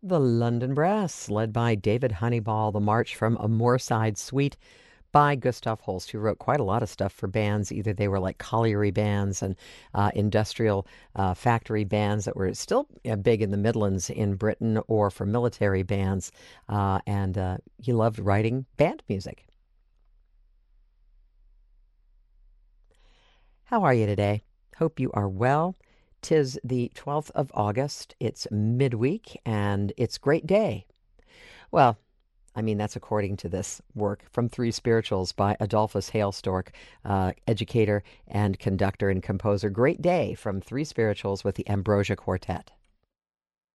The London Brass, led by David Honeyball, the March from a Moorside Suite by Gustav Holst, who wrote quite a lot of stuff for bands. Either they were like colliery bands and industrial factory bands that were still big in the Midlands in Britain, or for military bands. And he loved writing band music. How are you today? Hope you are well. 'Tis the 12th of August. It's midweek, and it's great day. Well, I mean, that's according to this work from Three Spirituals by Adolphus Hailstork, educator and conductor and composer. Great day from Three Spirituals with the Ambrosia Quartet.